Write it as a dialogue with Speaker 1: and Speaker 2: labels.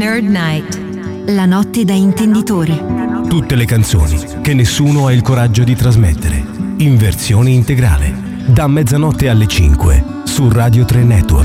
Speaker 1: Nerd Night. La notte da intenditori.
Speaker 2: Tutte le canzoni che nessuno ha il coraggio di trasmettere, in versione integrale, da mezzanotte alle 5 su Radio 3 Network.